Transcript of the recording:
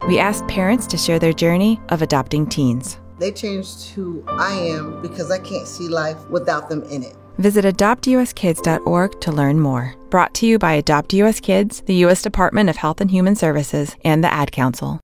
We asked parents to share their journey of adopting teens. They changed who I am because I can't see life without them in it. Visit adoptuskids.org to learn more. Brought to you by Adopt US Kids, the U.S. Department of Health and Human Services, and the Ad Council.